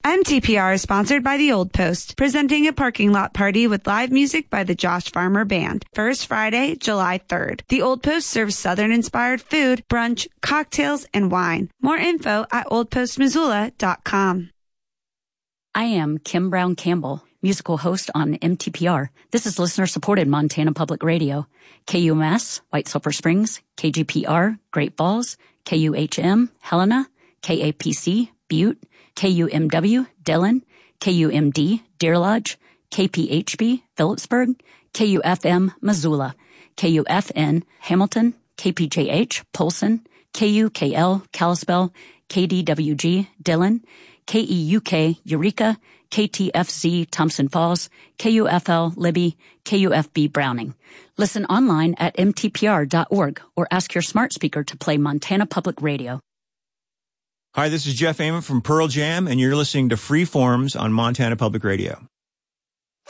MTPR is sponsored by The Old Post, presenting a parking lot party with live music by the Josh Farmer Band. First Friday, July 3rd. The Old Post serves Southern-inspired food, brunch, cocktails, and wine. More info at oldpostmissoula.com. I am Kim Brown Campbell, musical host on MTPR. This is listener-supported Montana Public Radio. KUMS, White Sulphur Springs, KGPR, Great Falls, KUHM, Helena, KAPC, Butte, KUMW, Dillon, KUMD, Deer Lodge, KPHB, Phillipsburg, KUFM, Missoula, KUFN, Hamilton, KPJH, Polson, KUKL, Kalispell, KDWG, Dillon, KEUK, Eureka, KTFZ, Thompson Falls, KUFL, Libby, KUFB, Browning. Listen online at mtpr.org or ask your smart speaker to play Montana Public Radio. Hi, this is Jeff Ament from Pearl Jam, and you're listening to Free Forms on Montana Public Radio.